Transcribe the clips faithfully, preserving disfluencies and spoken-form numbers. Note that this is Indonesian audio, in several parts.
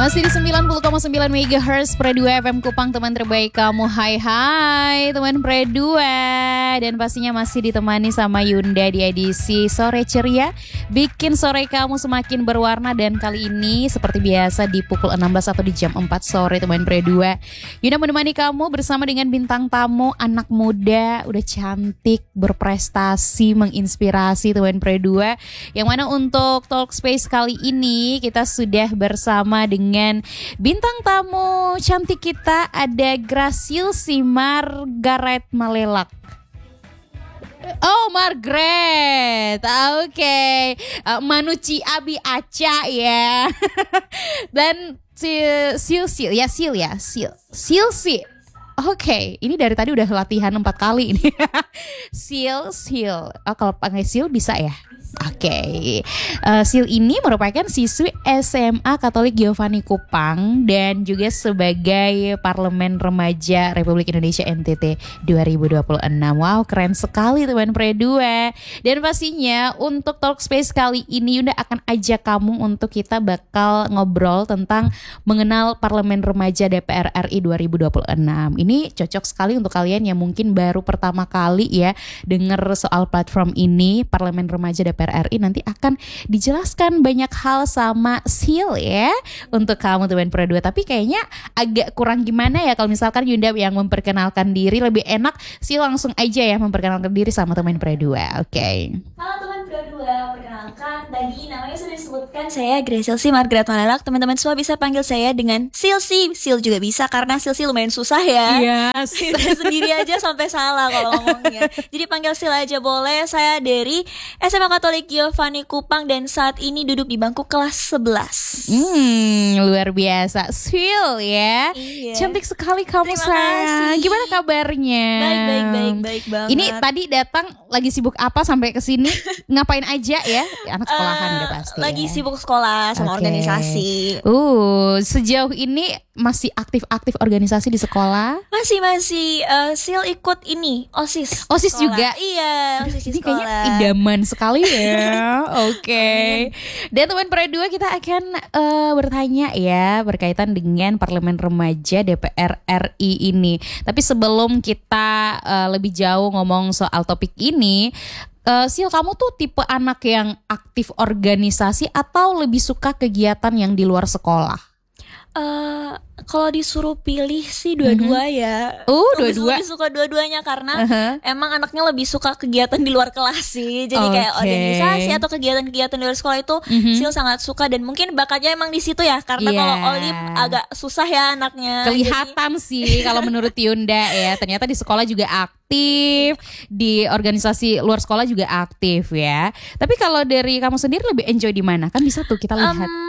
Masih di sembilan puluh koma sembilan megahertz Pre dua F M Kupang, teman terbaik kamu. Hai hai teman Pre dua. Dan pastinya masih ditemani sama Yunda di edisi Sore Ceria, bikin sore kamu semakin berwarna. Dan kali ini seperti biasa di pukul enam belas atau di jam empat sore teman Pre dua, Yunda menemani kamu bersama dengan bintang tamu anak muda, udah cantik, berprestasi, menginspirasi teman Pre dua. Yang mana untuk Talk Space kali ini kita sudah bersama dengan dengan bintang tamu cantik kita, ada Gracielsi Margaret Malelak. Oh, Margaret, oke, okay. uh, Manuci Abi Aca ya. Dan Sil Sil ya Sil ya Sil Sil Sil. Oke, okay. Ini dari tadi udah latihan empat kali ini. Sil Sil. Oh, kalau panggil Sil bisa ya. Oke, okay. uh, Sil ini merupakan siswi S M A Katolik Giovanni Kupang dan juga sebagai Parlemen Remaja Republik Indonesia N T T dua ribu dua puluh enam. Wow, keren sekali teman Pre dua. Dan pastinya untuk Talk Space kali ini Yunda akan ajak kamu untuk kita bakal ngobrol tentang mengenal Parlemen Remaja D P R R I dua ribu dua puluh enam. Ini cocok sekali untuk kalian yang mungkin baru pertama kali ya dengar soal platform ini, Parlemen Remaja D P R R I. Nanti akan dijelaskan banyak hal sama Sil ya untuk kamu teman Pre dua. Tapi kayaknya agak kurang gimana ya kalau misalkan Yunda yang memperkenalkan diri. Lebih enak Sil langsung aja ya memperkenalkan diri sama teman Pre dua. Oke, okay. Halo teman Pre dua, perkenalkan tadi namanya sudah disebutkan, saya Gracielsi Margaret Malelak. Teman-teman semua bisa panggil saya dengan Silsi. Sil juga bisa karena Silsi lumayan susah ya. Yes. Saya sendiri aja sampai salah kalau ngomongnya. Jadi panggil Sil aja boleh. Saya dari S M A Katolik Giovanni Kupang dan saat ini duduk di bangku kelas sebelas. Hmm, luar biasa. Sil ya. Iya. Cantik sekali kamu, Terima sayang. kasih. Gimana kabarnya? Baik, baik, baik, baik banget. Ini tadi datang lagi sibuk apa sampai ke sini? Ngapain aja ya? Anak sekolahan Uh, udah pasti. Lagi ya. sibuk sekolah sama Okay. organisasi. Uh, sejauh ini masih aktif-aktif organisasi di sekolah? Masih masih uh, Sil ikut ini OSIS. OSIS sekolah. juga? Iya, OSIS di Ini sekolah. kayaknya idaman sekali ya. Oke. Okay. Dan teman Pre dua, kita akan uh, bertanya ya berkaitan dengan Parlemen Remaja D P R R I ini. Tapi sebelum kita uh, lebih jauh ngomong soal topik ini, uh, Sil, kamu tuh tipe anak yang aktif organisasi atau lebih suka kegiatan yang di luar sekolah? Uh, kalau disuruh pilih sih dua-dua mm-hmm. ya. Uh, lebih, dua-dua. Lebih suka dua-duanya karena uh-huh. emang anaknya lebih suka kegiatan di luar kelas sih. Jadi okay. kayak organisasi atau kegiatan-kegiatan di luar sekolah itu mm-hmm. Sil sangat suka dan mungkin bakatnya emang di situ ya. Karena yeah. kalau Olim agak susah ya anaknya. Kelihatan jadi... sih kalau menurut Yunda ya. Ternyata di sekolah juga aktif, di organisasi luar sekolah juga aktif ya. Tapi kalau dari kamu sendiri lebih enjoy di mana? Kan bisa tuh kita lihat. Um,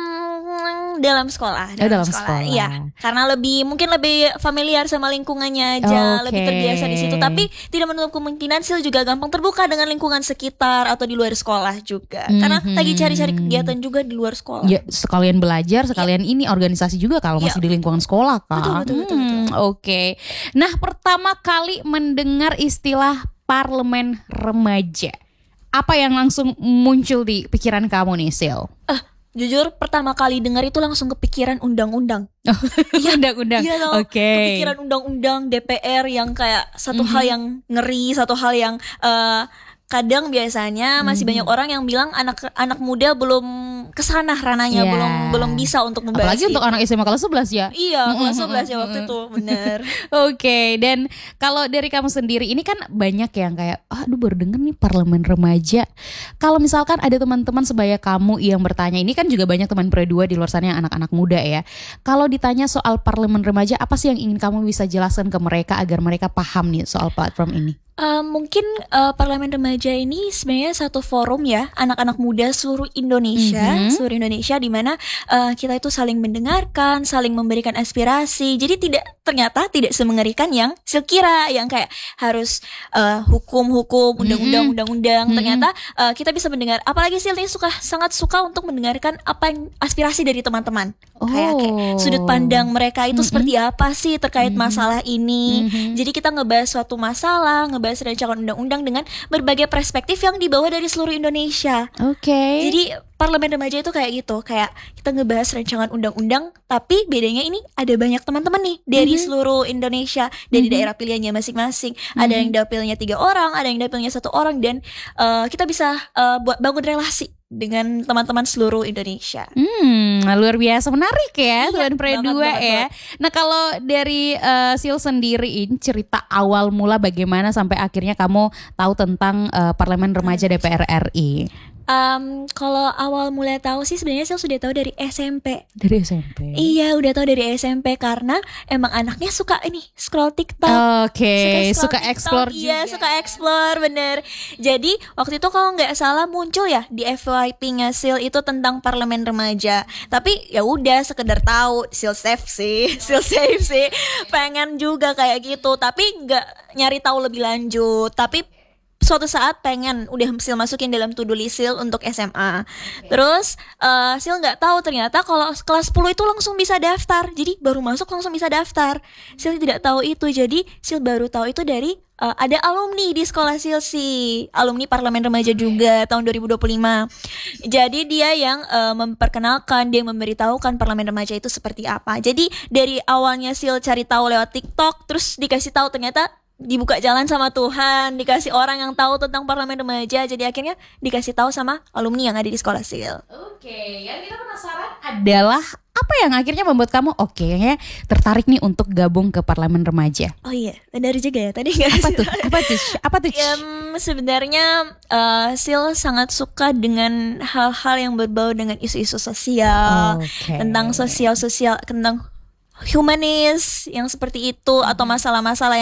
dalam sekolah, dalam, oh, dalam sekolah. sekolah. Iya, karena lebih mungkin lebih familiar sama lingkungannya aja, okay. lebih terbiasa di situ. Tapi tidak menutup kemungkinan Sil juga gampang terbuka dengan lingkungan sekitar atau di luar sekolah juga. Mm-hmm. Karena lagi cari-cari kegiatan juga di luar sekolah. Ya, sekalian belajar, sekalian ya. Ini organisasi juga kalau masih ya. Di lingkungan sekolah kan. Betul, betul, betul, betul. Hmm, Oke. Okay. Nah, pertama kali mendengar istilah Parlemen Remaja, apa yang langsung muncul di pikiran kamu nih, Sil? Ah. Jujur pertama kali dengar itu langsung kepikiran undang-undang. Oh, iya, undang-undang. Iya, Oke. Okay. Kepikiran undang-undang D P R yang kayak satu mm-hmm. hal yang ngeri, satu hal yang uh, kadang biasanya masih hmm. banyak orang yang bilang anak anak muda belum kesana rananya, yeah. belum belum bisa untuk membahas. Apalagi untuk anak S M A kelas sebelas ya. Iya, kelas sebelas ya waktu itu, benar. Oke, okay. Dan kalau dari kamu sendiri ini kan banyak yang kayak, aduh baru denger nih Parlemen Remaja. Kalau misalkan ada teman-teman sebaya kamu yang bertanya, ini kan juga banyak teman Pre dua di luar sana yang anak-anak muda ya. Kalau ditanya soal Parlemen Remaja, apa sih yang ingin kamu bisa jelaskan ke mereka agar mereka paham nih soal platform ini? Uh, mungkin uh, Parlemen Remaja ini sebenarnya satu forum ya anak-anak muda seluruh Indonesia, mm-hmm. seluruh Indonesia di mana uh, kita itu saling mendengarkan, saling memberikan aspirasi. Jadi tidak ternyata tidak semengerikan yang sekira yang kayak harus uh, hukum-hukum, undang-undang, mm-hmm. undang-undang. Mm-hmm. Ternyata uh, kita bisa mendengar. Apalagi sih ini suka sangat suka untuk mendengarkan apa yang aspirasi dari teman-teman. Oh. Kayak, kayak sudut pandang mereka itu mm-hmm. seperti apa sih terkait mm-hmm. masalah ini. Mm-hmm. Jadi kita ngebahas suatu masalah, ngebahas ngebahas rancangan undang-undang dengan berbagai perspektif yang dibawa dari seluruh Indonesia. Oke. Okay. Jadi Parlemen Remaja itu kayak gitu, kayak kita ngebahas rancangan undang-undang, tapi bedanya ini ada banyak teman-teman nih dari mm-hmm. seluruh Indonesia, dari mm-hmm. daerah pilihannya masing-masing. Mm-hmm. Ada yang dapilnya tiga orang, ada yang dapilnya satu orang, dan uh, kita bisa uh, buat bangun relasi dengan teman-teman seluruh Indonesia. Hmm, luar biasa menarik ya, iya, Tuan Pre dua ya. Nah kalau dari uh, Sil sendiri, ini cerita awal mula bagaimana sampai akhirnya kamu tahu tentang uh, Parlemen Remaja D P R R I? Um, kalau awal mulai tahu sih sebenarnya saya sudah tahu dari S M P. Dari S M P. Iya, udah tahu dari S M P karena emang anaknya suka ini scroll TikTok. Oke, okay. suka, suka explore juga. Iya, suka explore bener. Jadi waktu itu kalau nggak salah muncul ya di F Y P-nya Sil itu tentang Parlemen Remaja. Tapi ya udah sekedar tahu, Sil save sih, Sil save sih. Pengen juga kayak gitu, tapi nggak nyari tahu lebih lanjut. Tapi suatu saat pengen udah Sil masukin dalam to-do list Sil untuk S M A. Okay. Terus uh, Sil nggak tahu ternyata kalau kelas sepuluh itu langsung bisa daftar. Jadi baru masuk langsung bisa daftar. Sil tidak tahu itu. Jadi Sil baru tahu itu dari uh, ada alumni di sekolah Sil sih, alumni Parlemen Remaja juga tahun dua ribu dua puluh lima. Jadi dia yang uh, memperkenalkan, dia yang memberitahukan Parlemen Remaja itu seperti apa. Jadi dari awalnya Sil cari tahu lewat TikTok, terus dikasih tahu ternyata dibuka jalan sama Tuhan, dikasih orang yang tahu tentang Parlemen Remaja, jadi akhirnya dikasih tahu sama alumni yang ada di sekolah Sil. Oke, yang kita penasaran adalah apa yang akhirnya membuat kamu oke okay, tertarik nih untuk gabung ke Parlemen Remaja? Oh iya, benar juga ya tadi nggak? Apa tuh? Apa tuh? Apa tuh? Um, sebenarnya uh, Sil sangat suka dengan hal-hal yang berbau dengan isu-isu sosial, okay. tentang sosial-sosial, tentang humanis yang seperti itu, atau masalah-masalah yang